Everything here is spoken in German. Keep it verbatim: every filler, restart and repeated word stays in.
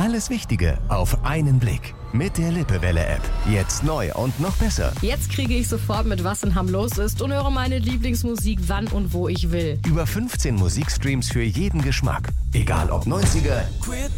Alles Wichtige auf einen Blick. Mit der Lippewelle-App. Jetzt neu und noch besser. Jetzt kriege ich sofort mit, was in Hamm los ist und höre meine Lieblingsmusik, wann und wo ich will. Über fünfzehn Musikstreams für jeden Geschmack. Egal ob neunziger,